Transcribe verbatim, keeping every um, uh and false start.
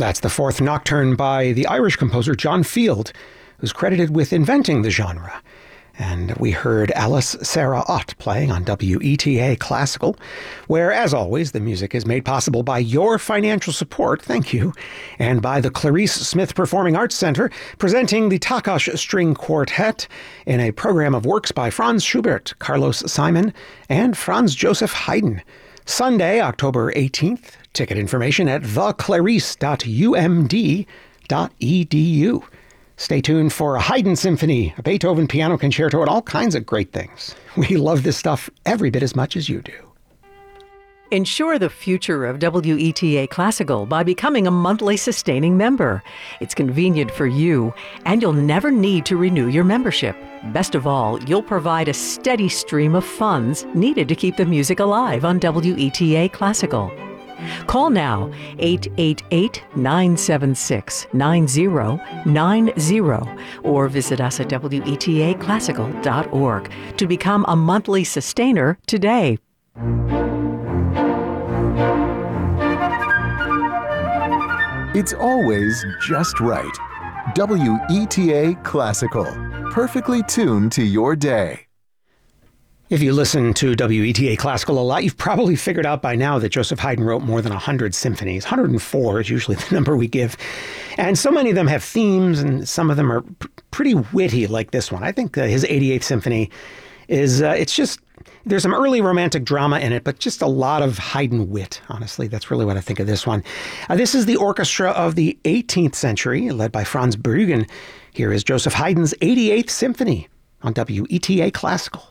That's the fourth nocturne by the Irish composer John Field, who's credited with inventing the genre. And we heard Alice Sarah Ott playing on W E T A Classical, where, as always, the music is made possible by your financial support, thank you, and by the Clarice Smith Performing Arts Center, presenting the Takács String Quartet in a program of works by Franz Schubert, Carlos Simon, and Franz Joseph Haydn. Sunday, October eighteenth. Ticket information at the clarice dot u m d dot e d u. Stay tuned for a Haydn symphony, a Beethoven piano concerto, and all kinds of great things. We love this stuff every bit as much as you do. Ensure the future of W E T A Classical by becoming a monthly sustaining member. It's convenient for you, and you'll never need to renew your membership. Best of all, you'll provide a steady stream of funds needed to keep the music alive on W E T A Classical. Call now, eight eight eight, nine seven six, nine zero nine zero, or visit us at W E T A classical dot org to become a monthly sustainer today. It's always just right. W E T A Classical, perfectly tuned to your day. If you listen to W E T A Classical a lot, you've probably figured out by now that Joseph Haydn wrote more than one hundred symphonies. one hundred four is usually the number we give. And so many of them have themes, and some of them are p- pretty witty, like this one. I think uh, his eighty-eighth Symphony is, uh, it's just, there's some early romantic drama in it, but just a lot of Haydn wit, honestly. That's really what I think of this one. Uh, this is the orchestra of the eighteenth century, led by Franz Bruggen. Here is Joseph Haydn's eighty-eighth Symphony on W E T A Classical.